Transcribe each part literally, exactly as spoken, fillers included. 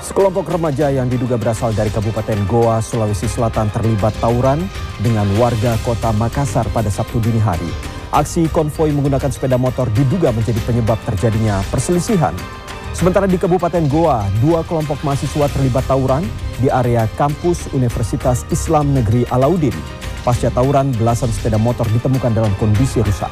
Sekelompok remaja yang diduga berasal dari Kabupaten Goa, Sulawesi Selatan terlibat tawuran dengan warga kota Makassar pada Sabtu dini hari. Aksi konvoi menggunakan sepeda motor diduga menjadi penyebab terjadinya perselisihan. Sementara di Kabupaten Goa, dua kelompok mahasiswa terlibat tawuran di area kampus Universitas Islam Negeri Alauddin. Pasca tawuran, belasan sepeda motor ditemukan dalam kondisi rusak.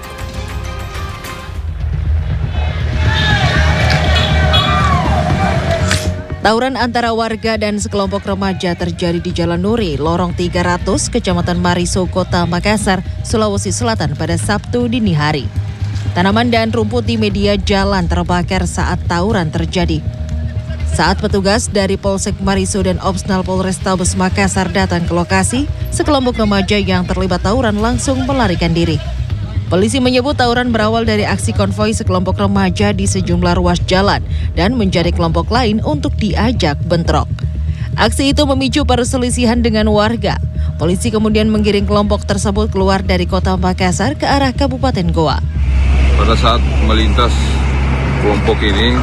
Tawuran antara warga dan sekelompok remaja terjadi di Jalan Nuri, Lorong tiga ratus, Kecamatan Mariso, Kota Makassar, Sulawesi Selatan pada Sabtu dini hari. Tanaman dan rumput di media jalan terbakar saat tawuran terjadi. Saat petugas dari Polsek Mariso dan Opsnal Polrestabes Makassar datang ke lokasi, sekelompok remaja yang terlibat tawuran langsung melarikan diri. Polisi menyebut tawuran berawal dari aksi konvoi sekelompok remaja di sejumlah ruas jalan dan mencari kelompok lain untuk diajak bentrok. Aksi itu memicu perselisihan dengan warga. Polisi kemudian menggiring kelompok tersebut keluar dari kota Makassar ke arah Kabupaten Goa. Pada saat melintas kelompok ini,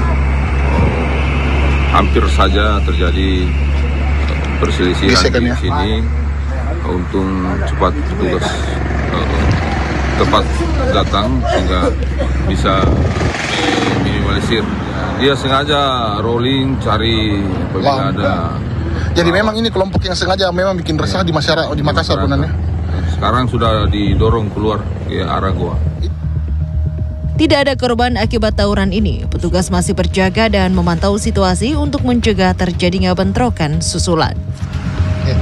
hampir saja terjadi perselisihan di sini. Untung cepat petugas tepat datang sehingga bisa minimalisir. Dia sengaja rolling cari apabila ada. Jadi uh, memang ini kelompok yang sengaja memang bikin resah di masyarakat di Makassar benarnya. Sekarang sudah didorong keluar ke arah Goa. Tidak ada korban akibat tawuran ini. Petugas masih berjaga dan memantau situasi untuk mencegah terjadinya bentrokan susulan. Okay.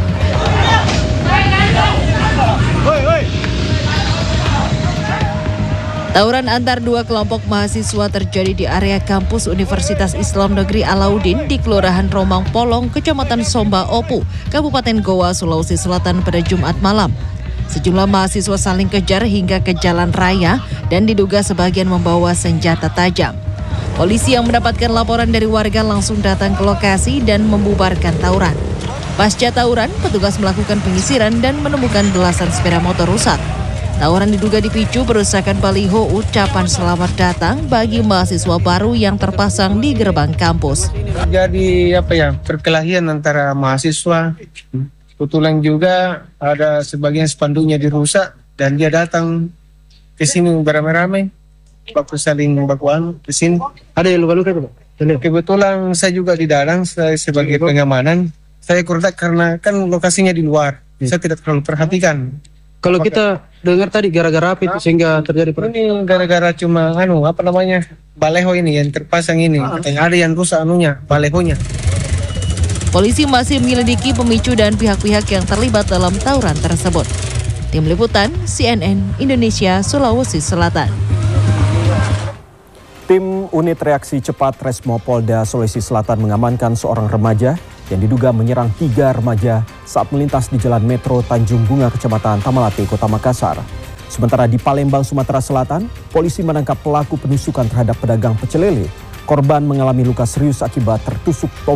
Tawuran antar dua kelompok mahasiswa terjadi di area kampus Universitas Islam Negeri Alauddin di Kelurahan Romang Polong, Kecamatan Somba Opu, Kabupaten Goa, Sulawesi Selatan pada Jumat malam. Sejumlah mahasiswa saling kejar hingga ke jalan raya dan diduga sebagian membawa senjata tajam. Polisi yang mendapatkan laporan dari warga langsung datang ke lokasi dan membubarkan tawuran. Pasca tawuran, petugas melakukan penyisiran dan menemukan belasan sepeda motor rusak. Tawuran diduga dipicu perusakan baliho ucapan selamat datang bagi mahasiswa baru yang terpasang di gerbang kampus. Jadi apa ya, perkelahian antara mahasiswa. Kebetulan juga ada sebagian spanduknya dirusak dan dia datang ke sini beramai-ramai, baku saling bakuan ke sini. Ada yang luka-luka? Kebetulan saya juga di dalam, saya sebagai pengamanan. Saya kurang karena kan lokasinya di luar, saya tidak terlalu perhatikan. Kalau kita dengar tadi gara-gara apa itu sehingga terjadi perang? Ini gara-gara cuma anu apa namanya baleho ini yang terpasang ini, katanya ada yang rusak anunya balehonya. Polisi masih menyelidiki pemicu dan pihak-pihak yang terlibat dalam tawuran tersebut. Tim Liputan C N N Indonesia, Sulawesi Selatan. Tim Unit Reaksi Cepat Resmo Polda Sulawesi Selatan mengamankan seorang remaja yang diduga menyerang tiga remaja saat melintas di Jalan Metro Tanjung Bunga, Kecamatan Tamalate, Kota Makassar. Sementara di Palembang, Sumatera Selatan, polisi menangkap pelaku penusukan terhadap pedagang pecel lele. Korban mengalami luka serius akibat tertusuk tombol